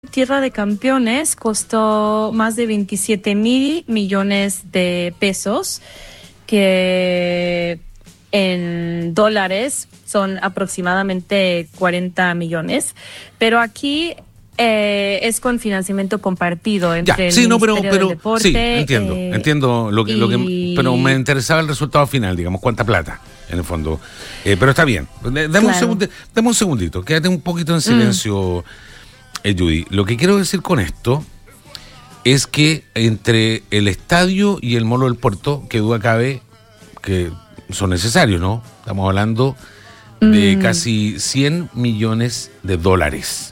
Tierra de Campeones costó más de 27,000 millones de pesos, que en dólares son aproximadamente 40 millones, pero aquí es con financiamiento compartido entre el Ministerio del Deporte. Sí, entiendo pero me interesaba el resultado final, digamos, cuánta plata, en el fondo. Pero está bien. Dame un segundito, quédate un poquito en silencio, Judy. Lo que quiero decir con esto es que entre el estadio y el Molo del Puerto, que duda cabe que son necesarios, ¿no? Estamos hablando de casi 100 millones de dólares.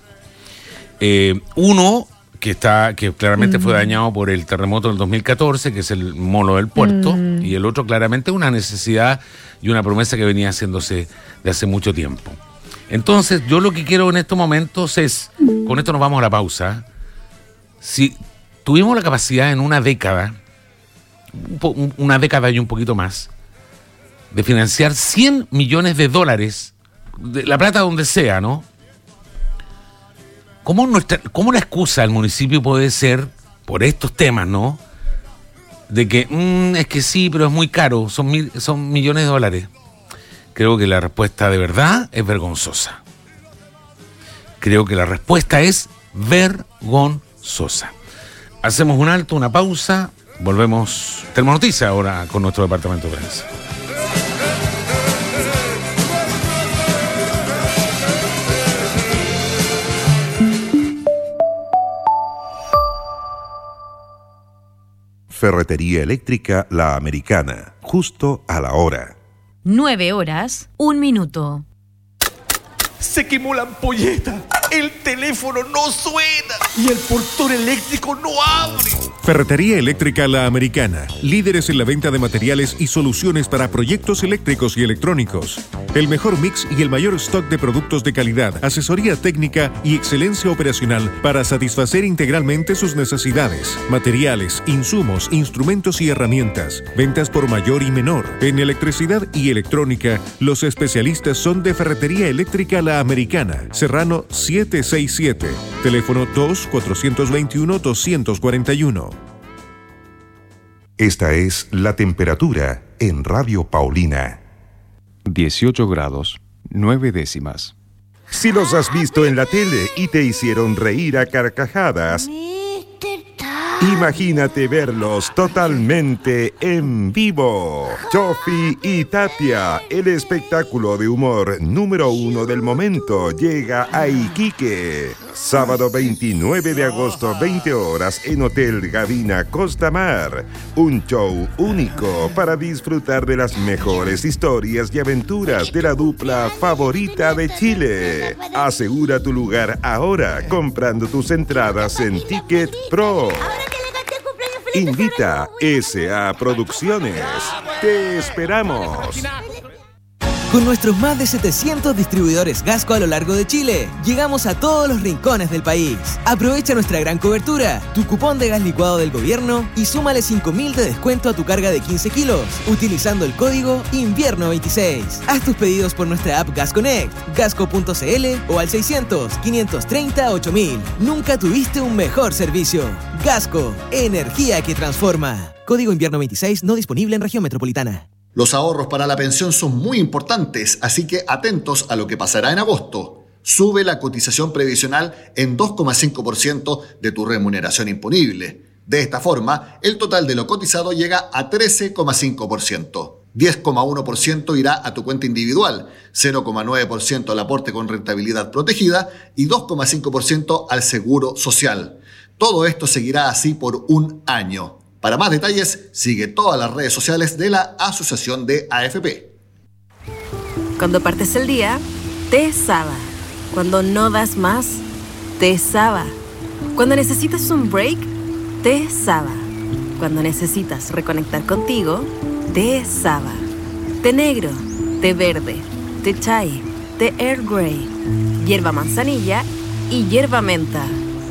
Uno que claramente fue dañado por el terremoto del 2014, que es el Molo del Puerto, y el otro claramente una necesidad y una promesa que venía haciéndose de hace mucho tiempo. Entonces, yo lo que quiero en estos momentos es, con esto nos vamos a la pausa, si tuvimos la capacidad en una década y un poquito más, de financiar 100 millones de dólares, de la plata donde sea, ¿no? ¿Cómo la excusa del municipio puede ser, por estos temas, ¿no?, de que es que sí, pero es muy caro, son millones de dólares? Creo que la respuesta de verdad es vergonzosa. Creo que la respuesta es vergonzosa. Hacemos un alto, una pausa, volvemos. Tenemos noticia ahora con nuestro departamento de prensa. Ferretería Eléctrica La Americana, justo a la hora. 9:01. Se quemó la ampolleta, el teléfono no suena y el portón eléctrico no abre. Ferretería Eléctrica La Americana, líderes en la venta de materiales y soluciones para proyectos eléctricos y electrónicos. El mejor mix y el mayor stock de productos de calidad, asesoría técnica y excelencia operacional para satisfacer integralmente sus necesidades. Materiales, insumos, instrumentos y herramientas. Ventas por mayor y menor. En electricidad y electrónica, los especialistas son de Ferretería Eléctrica La Americana, Serrano 767, teléfono 2-421-241. Esta es la temperatura en Radio Paulina. 18 grados, 9 décimas. Si los has visto en la tele y te hicieron reír a carcajadas, imagínate verlos totalmente en vivo. Chofi y Tapia, el espectáculo de humor número 1 del momento, llega a Iquique. Sábado 29 de agosto, 20 horas, en Hotel Gavina Costa Mar. Un show único para disfrutar de las mejores historias y aventuras de la dupla favorita de Chile. Asegura tu lugar ahora comprando tus entradas en Ticket Pro. Invita SA Producciones. Te esperamos. Con nuestros más de 700 distribuidores Gasco a lo largo de Chile, llegamos a todos los rincones del país. Aprovecha nuestra gran cobertura, tu cupón de gas licuado del gobierno y súmale 5.000 de descuento a tu carga de 15 kilos, utilizando el código INVIERNO26. Haz tus pedidos por nuestra app Gas Connect, gasco.cl o al 600-530-8000. Nunca tuviste un mejor servicio. Gasco, energía que transforma. Código INVIERNO26 no disponible en región metropolitana. Los ahorros para la pensión son muy importantes, así que atentos a lo que pasará en agosto. Sube la cotización previsional en 2,5% de tu remuneración imponible. De esta forma, el total de lo cotizado llega a 13,5%. 10,1% irá a tu cuenta individual, 0,9% al aporte con rentabilidad protegida y 2,5% al seguro social. Todo esto seguirá así por un año. Para más detalles, sigue todas las redes sociales de la Asociación de AFP. Cuando partes el día, te Saba. Cuando no das más, te Saba. Cuando necesitas un break, te Saba. Cuando necesitas reconectar contigo, te Saba. Té negro, té verde, té chai, té Earl Grey, hierba manzanilla y hierba menta.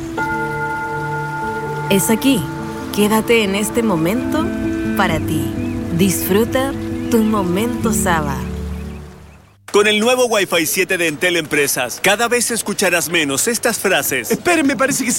Es aquí. Quédate en este momento para ti. Disfruta tu momento Saba. Con el nuevo Wi-Fi 7 de Entel Empresas, cada vez escucharás menos estas frases. Esperen, me parece que